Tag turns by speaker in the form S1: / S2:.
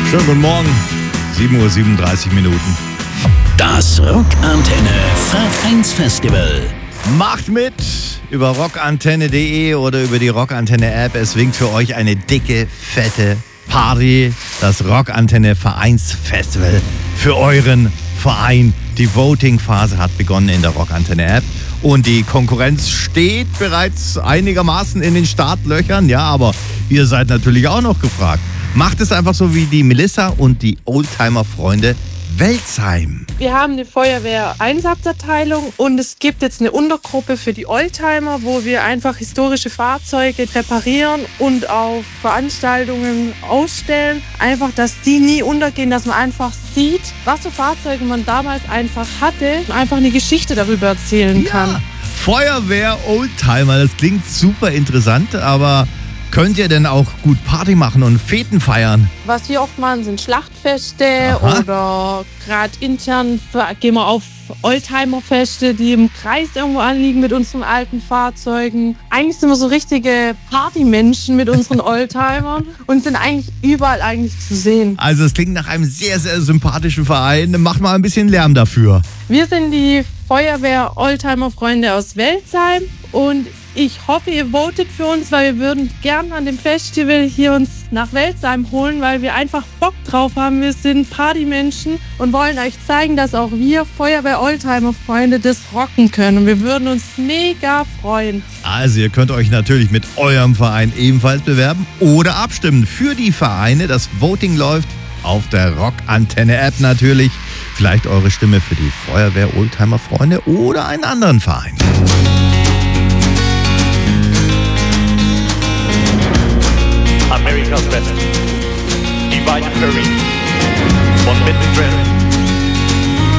S1: Schönen guten Morgen, 7:37 Uhr.
S2: Das Rockantenne Vereinsfestival.
S1: Macht mit über rockantenne.de oder über die Rockantenne-App. Es winkt für euch eine dicke, fette Party. Das Rockantenne Vereinsfestival für euren Verein. Die Voting-Phase hat begonnen in der Rockantenne-App. Und die Konkurrenz steht bereits einigermaßen in den Startlöchern. Ja, aber ihr seid natürlich auch noch gefragt. Macht es einfach so wie die Melissa und die Oldtimer-Freunde Welzheim.
S3: Wir haben eine Feuerwehr-Einsatzabteilung und es gibt jetzt eine Untergruppe für die Oldtimer, wo wir einfach historische Fahrzeuge reparieren und auf Veranstaltungen ausstellen. Einfach, dass die nie untergehen, dass man einfach sieht, was für Fahrzeuge man damals einfach hatte und einfach eine Geschichte darüber erzählen kann.
S1: Feuerwehr Oldtimer, das klingt super interessant, aber könnt ihr denn auch gut Party machen und Feten feiern?
S3: Was wir oft machen, sind Schlachtfeste.
S1: Aha.
S3: Oder gerade intern gehen wir auf Oldtimer-Feste, die im Kreis irgendwo anliegen mit unseren alten Fahrzeugen. Eigentlich sind wir so richtige Partymenschen mit unseren Oldtimern und sind eigentlich überall zu sehen.
S1: Also es klingt nach einem sehr, sehr sympathischen Verein. Macht mal ein bisschen Lärm dafür.
S3: Wir sind die Feuerwehr-Oldtimer-Freunde aus Welzheim und ich hoffe, ihr votet für uns, weil wir würden gern an dem Festival hier uns nach Welzheim holen, weil wir einfach Bock drauf haben. Wir sind Partymenschen und wollen euch zeigen, dass auch wir Feuerwehr-Oldtimer-Freunde das rocken können. Und wir würden uns mega freuen.
S1: Also ihr könnt euch natürlich mit eurem Verein ebenfalls bewerben oder abstimmen für die Vereine. Das Voting läuft auf der Rockantenne-App natürlich. Vielleicht eure Stimme für die Feuerwehr-Oldtimer-Freunde oder einen anderen Verein.
S4: America's best. Divide Curry. Von mittendrin